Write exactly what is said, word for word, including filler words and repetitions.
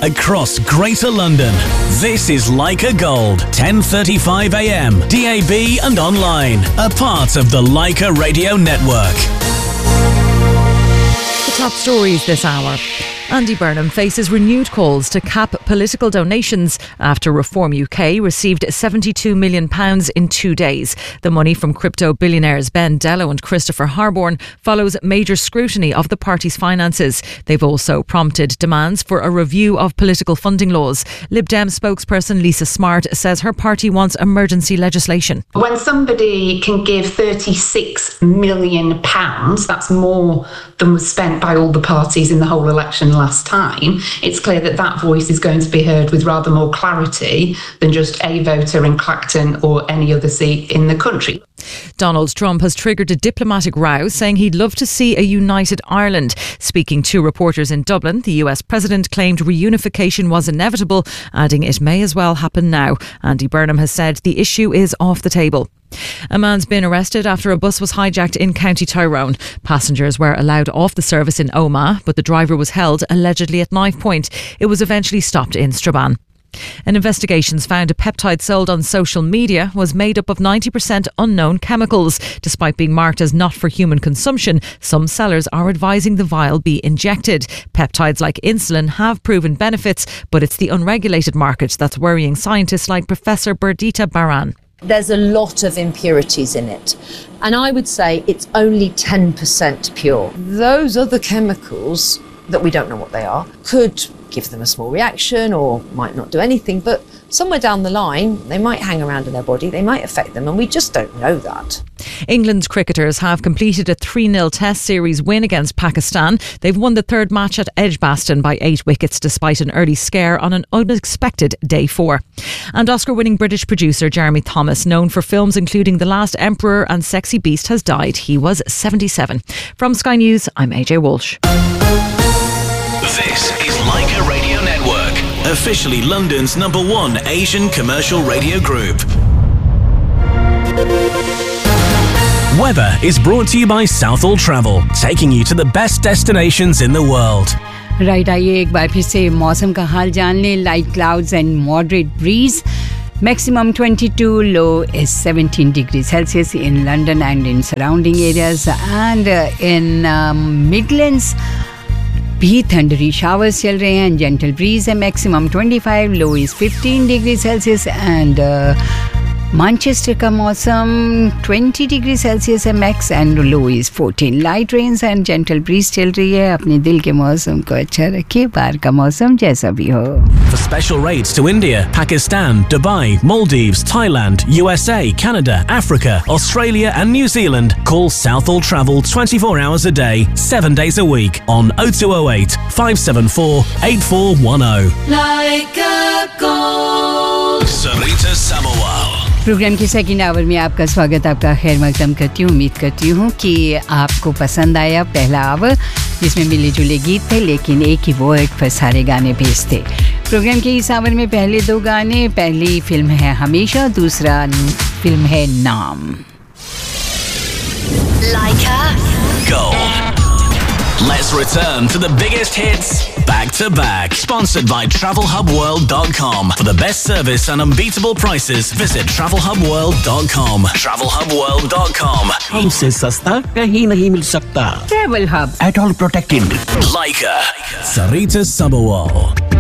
across Greater London. This is Leica Gold, ten thirty-five a m, D A B and online, a part of the Leica Radio Network. The top stories this hour. Andy Burnham faces renewed calls to cap political donations after Reform U K received seventy-two million pounds in two days. The money from crypto billionaires Ben Dello and Christopher Harborne follows major scrutiny of the party's finances. They've also prompted demands for a review of political funding laws. Lib Dem spokesperson Lisa Smart says her party wants emergency legislation. When somebody can give thirty-six million pounds, that's more than was spent by all the parties in the whole election last time, it's clear that that voice is going to be heard with rather more clarity than just a voter in Clacton or any other seat in the country. Donald Trump has triggered a diplomatic row, saying he'd love to see a united Ireland. Speaking to reporters in Dublin, the U S president claimed reunification was inevitable, adding it may as well happen now. Andy Burnham has said the issue is off the table. A man's been arrested after a bus was hijacked in County Tyrone. Passengers were allowed off the service in Omagh, but the driver was held allegedly at knife point. It was eventually stopped in Strabane. An investigation's found a peptide sold on social media was made up of ninety percent unknown chemicals. Despite being marked as not for human consumption, some sellers are advising the vial be injected. Peptides like insulin have proven benefits, but it's the unregulated market that's worrying scientists like Professor Berdita Baran. There's a lot of impurities in it, and I would say it's only ten percent pure. Those other chemicals that we don't know what they are could give them a small reaction or might not do anything, but somewhere down the line they might hang around in their body, they might affect them, and we just don't know that. England's cricketers have completed a three nil Test series win against Pakistan. They've won the third match at Edgbaston by eight wickets despite an early scare on an unexpected day four. And Oscar-winning British producer Jeremy Thomas, known for films including The Last Emperor and Sexy Beast, has died. He was seventy-seven. From Sky News, I'm A J Walsh. This is Leica Radio Network, officially London's number one Asian commercial radio group. Weather is brought to you by Southall Travel, taking you to the best destinations in the world. Right आइए एक बार फिर से मौसम का हाल जान लें. Light clouds and moderate bridge. Maximum twenty-two, low is seventeen degrees Celsius in London and in surrounding areas, and uh, in um, Midlands भी thundery showers चल रहे हैं. Gentle breeze है. Maximum twenty-five, low is fifteen degrees Celsius, and uh, Manchester का मौसम twenty degrees Celsius है max, and low is fourteen. Light rains and gentle breeze चल रही है. अपने दिल के मौसम को अच्छा रखिए, बाहर का मौसम जैसा भी हो. For special rates to India, Pakistan, Dubai, Maldives, Thailand, U S A, Canada, Africa, Australia and New Zealand, call Southall Travel twenty-four hours a day, seven days a week on oh two oh eight, five seven four, eight four one oh. Like a gold. Sarita Sabawal. Programme के second hour में आपका स्वागत, आपका खैर मकदम करती हूँ. उम्मीद करती हूँ कि आपको पसंद आया पहला आवर, जिसमें मिले जुले गीत थे लेकिन एक ही वर्ड पर सारे गाने भेज थे. प्रोग्राम के इस आवर में पहले दो गाने, पहली फिल्म है हमेशा, दूसरा फिल्म है नाम. Leica Gold. Let's return to the biggest hits back to back. Sponsored by travel hub world dot com. For the best service and unbeatable prices, visit travel hub world dot com. travel hub world dot com. हमसे सस्ता कहीं नहीं मिल सकता. Travel Hub. At all protected. Leica. Sarita Sabawal.